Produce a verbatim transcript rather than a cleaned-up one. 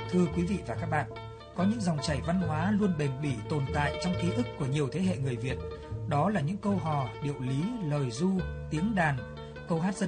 Thưa quý vị và các bạn, có những dòng chảy văn hóa luôn bền bỉ tồn tại trong ký ức của nhiều thế hệ người Việt. Đó là những câu hò, điệu lý, lời ru, tiếng đàn, câu hát dân